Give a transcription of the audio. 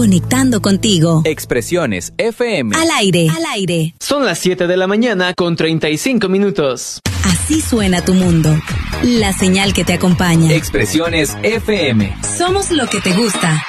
conectando contigo. Expresiones FM. Al aire. Son las 7 de la mañana con 35 minutos. Así suena tu mundo. La señal que te acompaña. Expresiones FM. Somos lo que te gusta.